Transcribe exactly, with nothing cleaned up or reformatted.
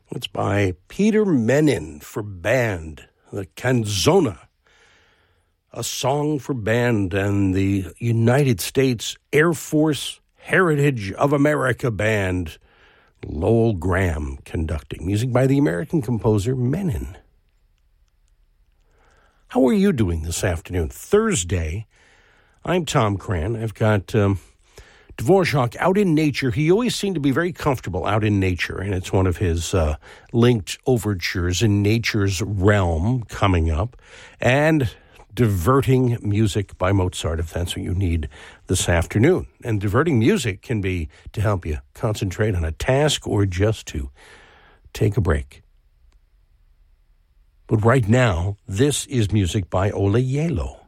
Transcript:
It's by Peter Menin for band, the Canzona, a song for band, and the United States Air Force Heritage of America Band, Lowell Graham conducting. Music by the American composer Menin. How are you doing this afternoon? Thursday. I'm Tom Cran. I've got um, Dvorak out in nature. He always seemed to be very comfortable out in nature, and it's one of his uh, linked overtures in nature's realm coming up. And diverting music by Mozart, if that's what you need this afternoon. And diverting music can be to help you concentrate on a task or just to take a break. But right now, this is music by Ola Yelo.